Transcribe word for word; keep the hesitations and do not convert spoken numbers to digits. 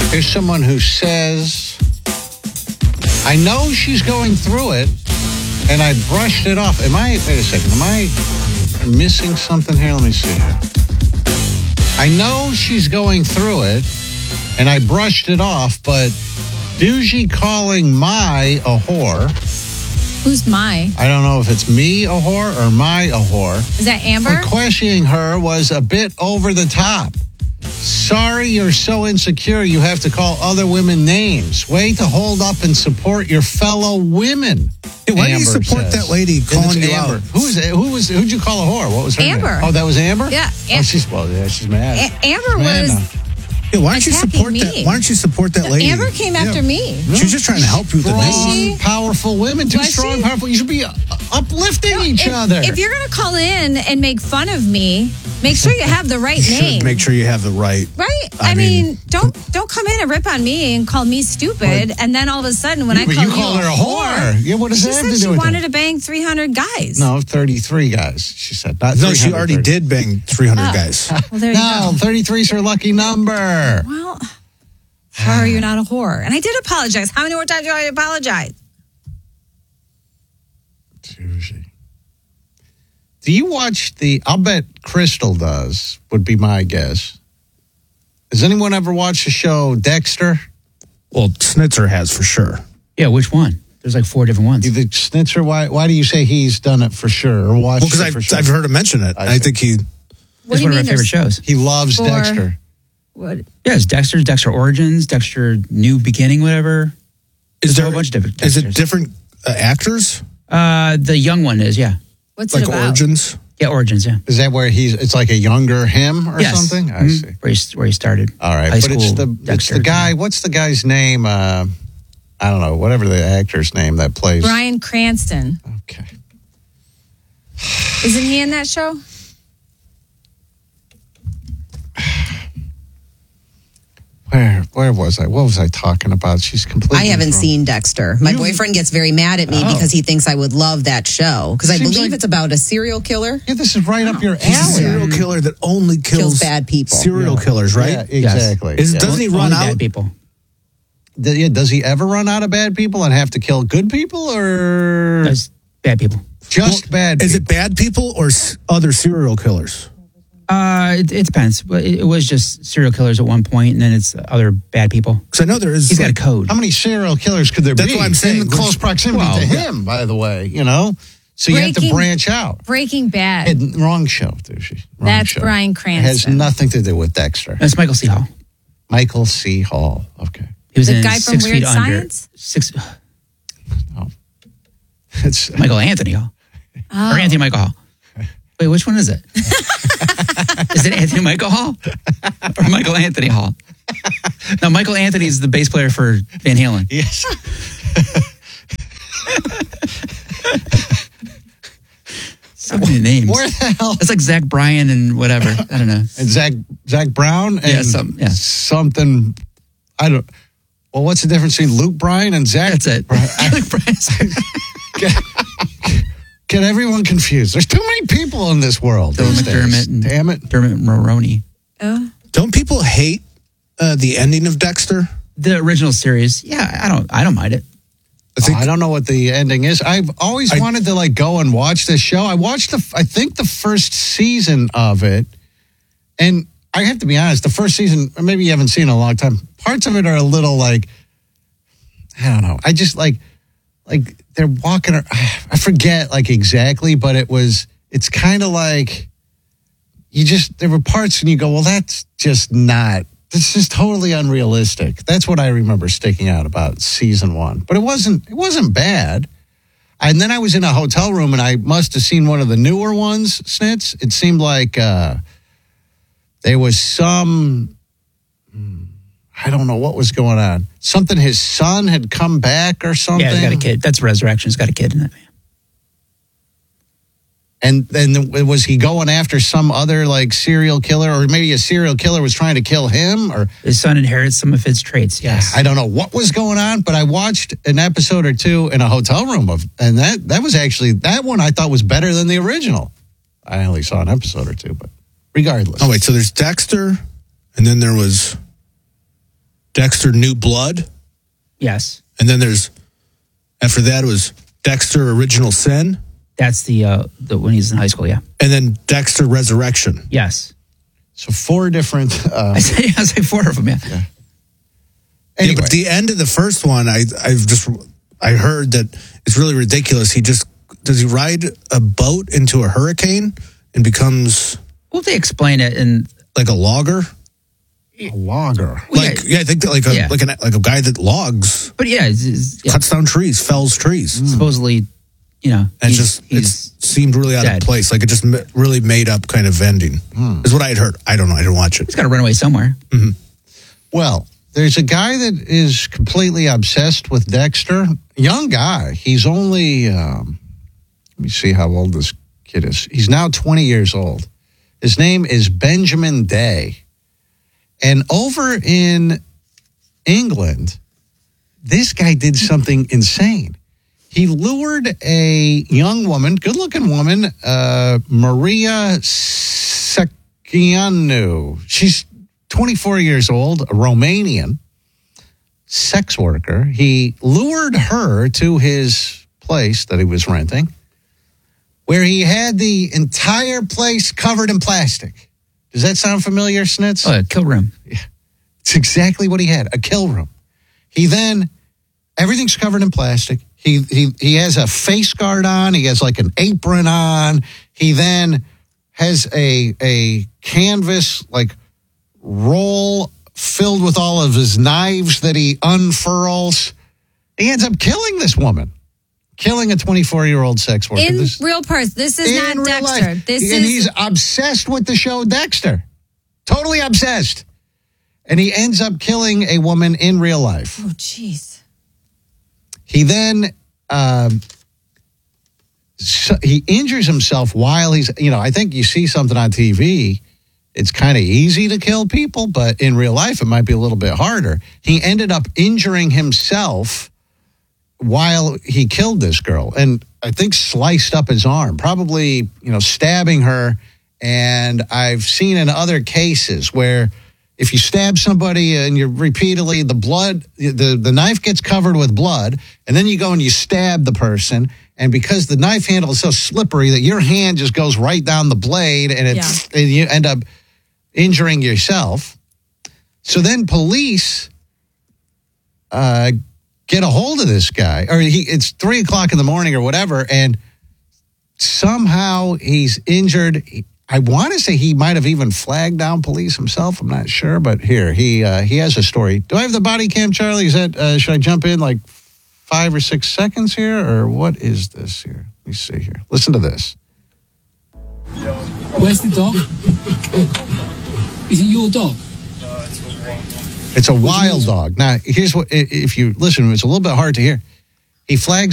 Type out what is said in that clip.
Here's someone who says, I know she's going through it, and I brushed it off. Am I, wait a second, am I missing something here? Let me see here. I know she's going through it, and I brushed it off, but Doogie calling my a whore. Who's my? I don't know if it's me a whore or my a whore. Is that Amber? But questioning her was a bit over the top. Sorry you're so insecure you have to call other women names. Way to hold up and support your fellow women. Hey, why do you Amber support says. that lady calling you Amber. out? Who is it? Who was? Who'd you call a whore? What was her Amber. name? Oh, that was Amber. Yeah. Oh, she's well. Yeah, she's mad. A- Amber She's mad was. now. Yeah, why don't you attacking support me. that? Why don't you support that lady? Amber came after me. She was just trying to help you with the Strong, name. she? powerful women. Two Was strong, she? powerful. You should be uh, uplifting No, each if, other. If you're going to call in and make fun of me, make sure you have the right You should name. make sure you have the right. Right? I I, mean, mean- don't don't come in and rip on me and call me stupid, and then all of a sudden when I but call you called you her a whore. Yeah, what does she that have said to she do with wanted it? to bang three hundred guys. No, thirty-three guys. She said. Not No, she three hundred, already thirty. did bang three hundred Oh. guys. Well, there you No, go. thirty-three is her lucky number. Well, sorry, you're not a whore, and I did apologize. How many more times do I apologize? Susie. Do you watch the? I'll bet Crystal does. Would be my guess. Has anyone ever watched the show Dexter? Well, Snitzer has for sure. Yeah, which one? There's like four different ones. The Snitzer. Why? Why do you say he's done it for sure or watched Well, because it I've, for sure? I've heard him mention it. I I, see. think he. What It's do you one of mean? my favorite shows. He loves For- Dexter. What? Yeah, it's Dexter, Dexter Origins, Dexter New Beginning, whatever. Is There's there a whole bunch of different Is it Dexters. different uh, actors? Uh, the young one is, yeah. What's Like it about? Origins? Yeah, Origins, yeah. Is that where he's? It's like a younger him or yes. something. I Mhm. see. Where he, where he started. All right, High but it's school the it's Dexter. the guy. What's the guy's name? Uh, I don't know. Whatever the actor's name that plays. Bryan Cranston. Okay. Isn't he in that show? Where where was I? What was I talking about? She's completely. I haven't thrown- seen Dexter. My You- boyfriend gets very mad at me Oh. because he thinks I would love that show. Because I Seems believe like- it's about a serial killer. Yeah, this is right up your He's a alley. serial killer that only kills, Kills bad people. Serial killers, right? Yeah, Yes. exactly. Is, Yeah. Doesn't he Only run bad out? people. Th- yeah, does he ever run out of bad people and have to kill good people, or That's bad people. just Well, bad? Is people? it bad people or s- other serial killers? Uh, it, it depends. But It, it was just serial killers at one point, and then it's other bad people. Because I know there is. He's got a like- code. How many serial killers could there That's be? what I'm saying. In close Which- proximity well, to yeah. him, by the way. You know, so you have to Breaking- branch out. Breaking Bad. Hey, wrong show, Douchey. Wrong That's show. Bryan It has Cranston. nothing to do with Dexter. That's Michael C. Hall. Michael C. Hall. Okay. He was The in guy from Six Weird Feet Under. Science? Six. It's Michael Anthony Hall. Oh. Or Anthony Michael Hall. Wait, which one is it? Is it Anthony Michael Hall or Michael Anthony Hall? No, Michael Anthony is the bass player for Van Halen. yes. So many names. Where the hell? It's like Zach Bryan and whatever. I don't know. And Zach Zach Brown and Yeah, some- yeah. something. I don't. Well, what's the difference between Luke Bryan and Zach? That's it. Luke Bryan. Get everyone confused. There's too many people in this world. Bill these days. McDermott and Damn it. Dermot Mulroney. Oh. Don't people hate uh, the ending of Dexter? The original series. Yeah, I don't. I don't mind it. I think Oh, I don't know what the ending is. I've always I- wanted to like go and watch this show. I watched the, I think the first season of it, and I have to be honest. The first season, or maybe you haven't seen it in a long time. Parts of it are a little like, I don't know. I just like, like they're walking. ar- I forget like exactly, but it was. It's kind of like you just there were parts, and you go, well, that's just not. This is totally unrealistic. That's what I remember sticking out about season one. But it wasn't it wasn't bad. And then I was in a hotel room and I must have seen one of the newer ones, Snitz. It seemed like uh, there was some I don't know what was going on. Something his son had come back or something. Yeah, he's got a kid. That's Resurrection. He's got a kid in it. And then was he going after some other like serial killer, or maybe a serial killer was trying to kill him, or His son inherits some of his traits. Yes. I don't know what was going on, but I watched an episode or two in a hotel room of, and that that was actually that one I thought was better than the original. I only saw an episode or two, but regardless. Oh wait, so there's Dexter, and then there was Dexter New Blood. Yes. And then there's, after that, it was Dexter Original Sin. That's the, uh, the when he's in high school, yeah. And then Dexter Resurrection. Yes. So four different. Uh, I say, I say four of them, yeah. yeah. Anyway. Anyway, Yeah, but the end of the first one, I I've just I heard that it's really ridiculous. He just does he ride a boat into a hurricane and becomes Well, they explain it in like a logger? a logger. Well, Like yeah. yeah, I think that like a Yeah. like an like a guy that logs, But yeah, it's, it's, yeah. cuts down trees, fells trees. supposedly, you know, And he's, just it he's seemed really out dead. of place. Like it just m- really made up kind of ending. Is what I had heard. I don't know. I didn't watch it. he's got to run away somewhere. Well, there's a guy that is completely obsessed with Dexter. Young guy. He's only, um, let me see how old this kid is. He's now twenty years old. His name is Benjamin Day. And over in England, this guy did something insane. He lured a young woman, good-looking woman, uh, Maria Sekianu. She's twenty-four years old, a Romanian sex worker. He lured her to his place that he was renting, where he had the entire place covered in plastic. Does that sound familiar, Snitz? Oh, yeah, kill room. It's exactly what he had, a kill room. He then, everything's covered in plastic. He, he, he has a face guard on. He has like an apron on. He then has a, a canvas, like, roll filled with all of his knives that he unfurls. He ends up killing this woman, killing a twenty-four-year-old sex worker. In This- real person. This is in not real Dexter. life. This and is he's obsessed with the show Dexter. Totally obsessed. And he ends up killing a woman in real life. Oh, jeez. He then um, so he injures himself while he's, you know, I think you see something on T V, it's kind of easy to kill people, but in real life, it might be a little bit harder. He ended up injuring himself while he killed this girl and I think sliced up his arm, probably, you know, stabbing her. And I've seen in other cases where if you stab somebody and you're repeatedly, the blood, the, the knife gets covered with blood, and then you go and you stab the person, and because the knife handle is so slippery that your hand just goes right down the blade, and, it, Yeah. and you end up injuring yourself. So then police uh, get a hold of this guy, or he, it's three o'clock in the morning or whatever, and somehow he's injured. I want to say he might have even flagged down police himself. I'm not sure, but here he uh, he has a story. Do I have the body cam, Charlie? Is that uh, should I jump in like five or six seconds here, or what is this here? Let me see here. Listen to this. Where's the dog? Is it your dog? It's a wild dog. Now, here's what, if you listen, it's a little bit hard to hear. He flags